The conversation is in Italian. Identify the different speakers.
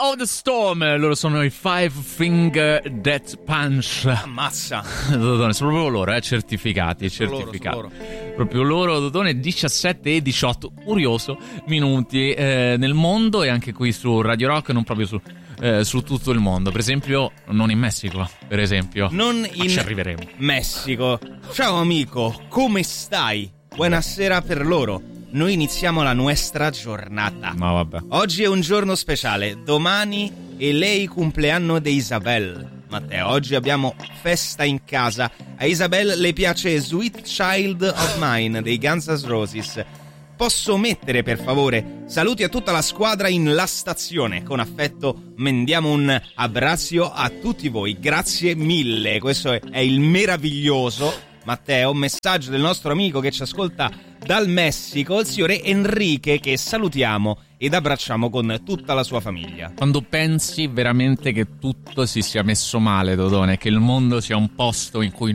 Speaker 1: of the Storm, loro sono i Five Finger Death Punch.
Speaker 2: Ammazza.
Speaker 1: Dodone, sono proprio loro, certificati.
Speaker 2: Loro.
Speaker 1: Proprio loro, Dodone, 17 e 18 curioso minuti nel mondo, e anche qui su Radio Rock, non proprio su tutto il mondo. Per esempio, non in Messico, per esempio.
Speaker 2: Non in
Speaker 1: ci arriveremo.
Speaker 2: Messico. Ciao amico, come stai? Buonasera per loro. Noi iniziamo la nostra giornata.
Speaker 1: Ma vabbè.
Speaker 2: Oggi è un giorno speciale. Domani è lei compleanno di Isabel. Matteo, oggi abbiamo festa in casa. A Isabel le piace Sweet Child of Mine dei Guns N' Roses. Posso mettere, per favore? Saluti a tutta la squadra in La Stazione. Con affetto mandiamo un abbraccio a tutti voi. Grazie mille. Questo è il meraviglioso Matteo, messaggio del nostro amico che ci ascolta dal Messico, il signore Enrique, che salutiamo ed abbracciamo con tutta la sua famiglia.
Speaker 1: Quando pensi veramente che tutto si sia messo male, Dodone, che il mondo sia un posto in cui